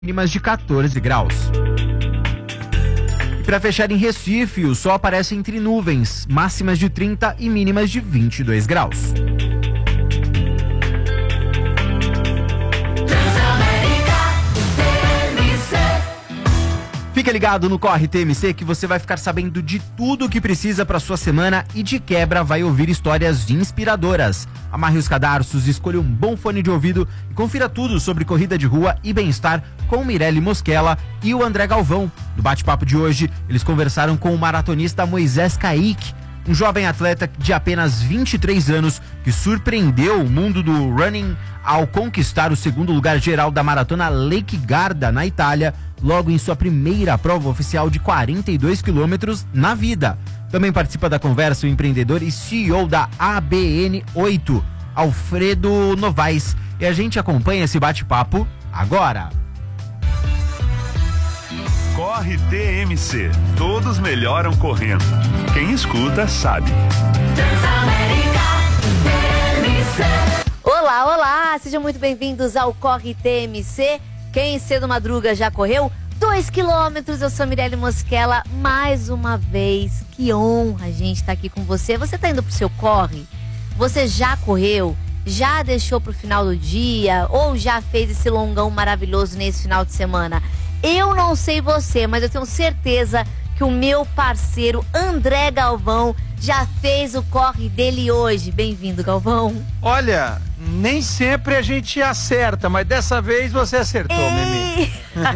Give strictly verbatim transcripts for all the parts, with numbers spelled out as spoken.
mínimas de quatorze graus. E para fechar em Recife, o sol aparece entre nuvens, máximas de trinta e mínimas de vinte e dois graus. Fica ligado no Corre T M C que você vai ficar sabendo de tudo o que precisa para sua semana e de quebra vai ouvir histórias inspiradoras. Amarre os cadarços, escolha um bom fone de ouvido e confira tudo sobre corrida de rua e bem-estar com Mirelle Mosquela e o André Galvão. No bate-papo de hoje, eles conversaram com o maratonista Moisés Kaique, um jovem atleta de apenas vinte e três anos que surpreendeu o mundo do running ao conquistar o segundo lugar geral da maratona Lake Garda, na Itália, logo em sua primeira prova oficial de quarenta e dois quilômetros na vida. Também participa da conversa o empreendedor e C E O da A B N oito, Alfredo Novaes. E a gente acompanha esse bate-papo agora. Corre T M C. Todos melhoram correndo. Quem escuta sabe. Olá, olá! Sejam muito bem-vindos ao Corre T M C. Quem cedo madruga já correu? Dois quilômetros, eu sou Mirelle Mosquela, mais uma vez. Que honra a gente estar aqui com você. Você tá indo pro seu corre? Você já correu? Já deixou pro final do dia? Ou já fez esse longão maravilhoso nesse final de semana? Eu não sei você, mas eu tenho certeza que o meu parceiro André Galvão já fez o corre dele hoje. Bem-vindo, Galvão. Olha, nem sempre a gente acerta, mas dessa vez você acertou, Mimi.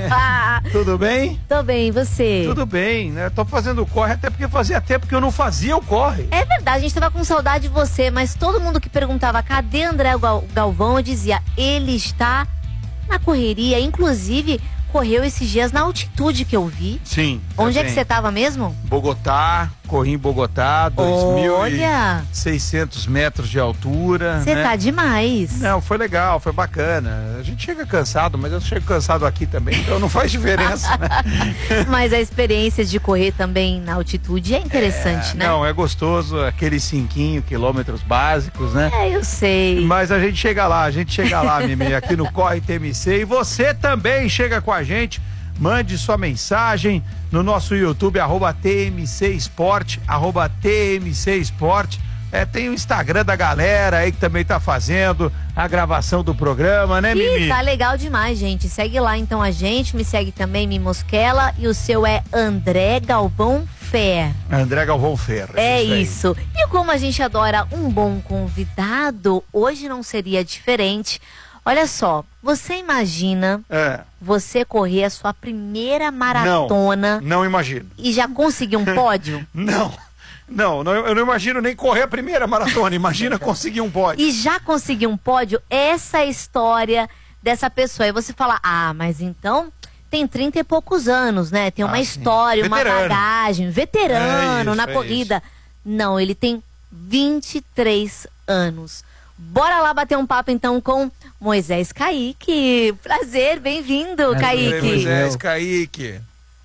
Tudo bem? Tô bem, e você? Tudo bem, né? Tô fazendo o corre até porque fazia tempo que eu não fazia o corre. É verdade, a gente tava com saudade de você, mas todo mundo que perguntava cadê André Gal- Galvão, eu dizia, ele está na correria, inclusive correu esses dias na altitude que eu vi. Sim. Onde é também. que você tava mesmo? Bogotá, corri em Bogotá, dois mil e seiscentos metros de altura. Você né? tá demais. Não, foi legal, foi bacana. A gente chega cansado, mas eu chego cansado aqui também, então não faz diferença, né? Mas a experiência de correr também na altitude é interessante, é, né? Não, é gostoso, aqueles cinquinho quilômetros básicos, né? É, eu sei. Mas a gente chega lá, a gente chega lá, Mimi, aqui no Corre T M C. E você também chega com a gente. Mande sua mensagem no nosso YouTube, arroba T M C Esporte, arroba T M C Esporte. É, tem o Instagram da galera aí que também tá fazendo a gravação do programa, né, Mimi? Ih, tá legal demais, gente. Segue lá então a gente, me segue também, Mimi Mosquela, e o seu é André Galvão Fer. André Galvão Fer. É isso. isso. E como a gente adora um bom convidado, hoje não seria diferente. Olha só, você imagina É. você correr a sua primeira maratona Não, não imagino. e já conseguir um pódio? Não, não, não, eu não imagino nem correr a primeira maratona, imagina conseguir um pódio. E já conseguir um pódio? Essa é a história dessa pessoa. E você fala, ah, mas então tem trinta e poucos anos, né? Tem uma Ah, história, sim. uma Veterano. bagagem, veterano É isso, na é corrida. Não, ele tem vinte e três anos. Bora lá bater um papo então com Moisés Kaique. Prazer, bem-vindo, Prazer, Kaique. Moisés Kaique.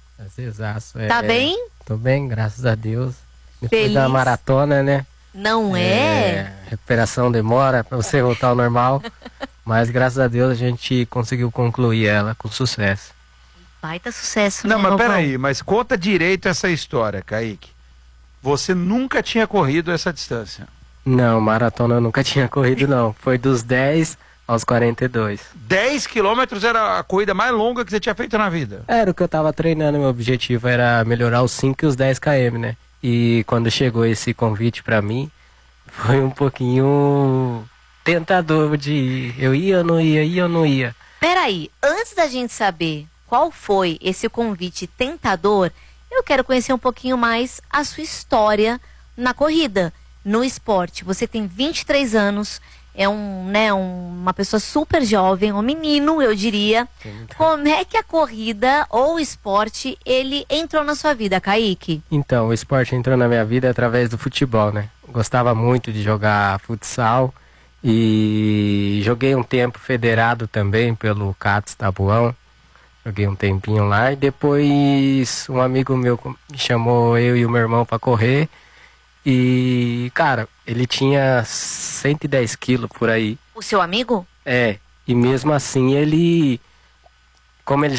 Exato. É, Tá bem? Tô bem, graças a Deus. Depois Feliz? da maratona, né? Não é? Recuperação demora pra você voltar ao normal. Mas graças a Deus a gente conseguiu concluir ela com sucesso. Baita sucesso, Não, né, mas Galvão? peraí, mas conta direito essa história, Kaique. Você nunca tinha corrido essa distância. Não, maratona eu nunca tinha corrido não. Foi dos dez aos quarenta e dois. dez quilômetros era a corrida mais longa que você tinha feito na vida. Era o que eu tava treinando, meu objetivo era melhorar os cinco e os dez quilômetros, né? E quando chegou esse convite pra mim, foi um pouquinho tentador de ir. Eu ia ou não ia, ia ou não ia. Peraí, antes da gente saber qual foi esse convite tentador, eu quero conhecer um pouquinho mais a sua história na corrida, no esporte. Você tem vinte e três anos, é um, né, um, uma pessoa super jovem, um menino, eu diria. Como é que a corrida ou o esporte, ele entrou na sua vida, Kaique? Então, o esporte entrou na minha vida através do futebol, né? Gostava muito de jogar futsal e joguei um tempo federado também pelo CATS Tabuão. Joguei um tempinho lá e depois um amigo meu me chamou eu e o meu irmão para correr. E, cara, ele tinha cento e dez quilos por aí. O seu amigo? É, e mesmo assim ele como ele